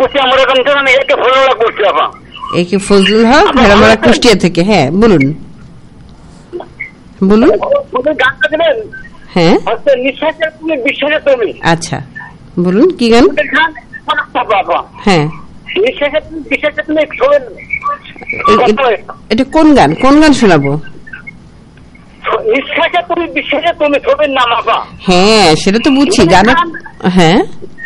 একে ফজলুল হক ভেড়ামারা কুষ্টিয়া থেকে। হ্যাঁ বলুন বলুন। হ্যাঁ আচ্ছা বলুন কি গান? হ্যাঁ এটা কোন গান? কোন গান শোনাবো? হ্যাঁ সেটা তো বুঝছি গান। হ্যাঁ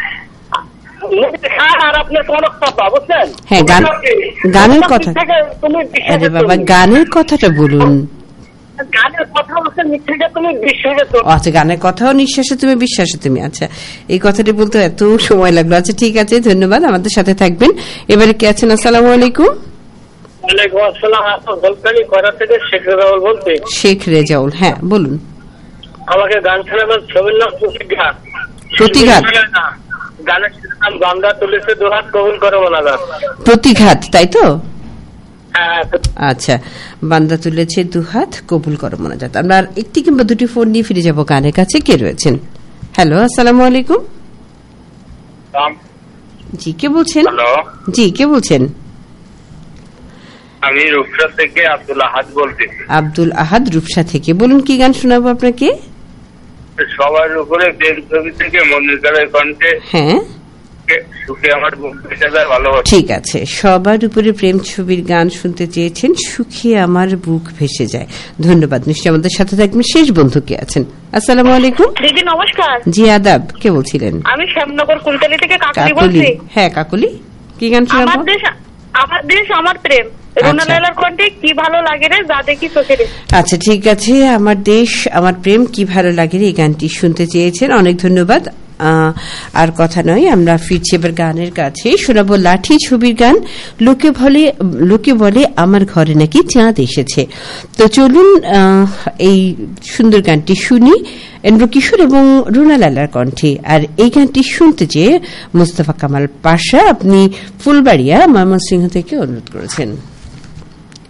হ্যাঁ গানের কথা। আরে বাবা গানের কথাটা বলুন। আচ্ছা গানের কথাও নিঃশ্বাসে তুমি বিশ্বাসে তুমি। আচ্ছা এই কথাটি বলতে এত সময় লাগলো। আচ্ছা ঠিক আছে ধন্যবাদ, আমাদের সাথে থাকবেন। এবারে কে আছেন? আসসালামু আলাইকুম। শেখ রেজাউল। হ্যাঁ বলুন। আমাকে গান শোনাবেন, ছবির নাম প্রতিঘাত। প্রতিঘাত গানের নাম বান্দা তুলেছে দুহাত কবুল করো মোনাজাত। প্রতিঘাত তাই তো? আচ্ছা বান্দা তুলেছে দুহাত কবুল করো মোনাজাত। আমরা একটি কিংবা দুটি ফোন নিয়ে ফিরে যাব গানের কাছে। কে রয়েছেন? হ্যালো আসসালামু আলাইকুম। জি কে বলছেন? জি কে বলছেন? আমি রূপসা থেকে আব্দুল আহাদ বলতেছি। আব্দুল আহাদ রূপসা থেকে। বলুন কি গান শোনাবো আপনাকে? সবার উপরে প্রেম ছবি থেকে মনিকারের কণ্ঠে। হ্যাঁ সুখে আমার বুক ভেসে যায় ভালোবাসা। ঠিক আছে, সবার উপরে প্রেম ছবির গান শুনতে চেয়েছেন, সুখে আমার বুক ভেসে যায়। ধন্যবাদ, নিশ্চয়ই আমাদের সাথে থাকবেন। শেষ বন্ধু কে আছেন? আসসালামু আলাইকুম। দিদি নমস্কার। জি আদাব, কে বলছিলেন? আমি শ্যামনগর কুলতলি থেকে কাকুলি বলছি। হ্যাঁ কাকুলি, কি গান শোনাবো? আমার দেশ আমার প্রেম, রুনালালার কণ্ঠে কি ভালো লাগে রে যা দেখি চোখে রে। আচ্ছা ঠিক আছে, আমার দেশ আমার প্রেম কি ভালো লাগে রে, এই গানটি শুনতে চেয়েছেন। অনেক ধন্যবাদ। আর কথা নয়, আমরা ফিরছি এবার গানের কাছে। শোনাবো লাঠি ছবির গান, লোকে বলে আমার ঘরে নাকি চাঁদ এসেছে। তো চলুন এই সুন্দর গানটি শুনি এন্দ্র কিশোর এবং রুনালালার কণ্ঠে। আর এই গানটি শুনতে চেয়ে মোস্তফা কামাল পাশা আপনি ফুলবাড়িয়া ময়মনসিংহ থেকে অনুরোধ করেছেন।